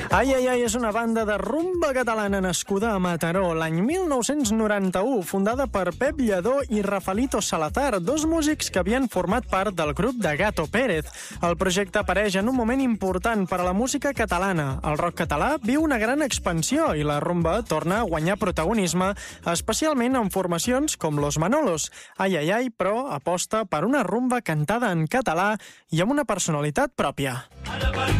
Ai, ai, ai és una banda de rumba catalana nascuda a Mataró l'any 1991, fundada per Pep Lledó i Rafaelito Salazar, dos músics que havien format part del grup de Gato Pérez. El projecte apareix en un moment important per a la música catalana. El rock català viu una gran expansió i la rumba torna a guanyar protagonisme, especialment en formacions com Los Manolos. Ai, ai, ai, però aposta per una rumba cantada en català i amb una personalitat pròpia.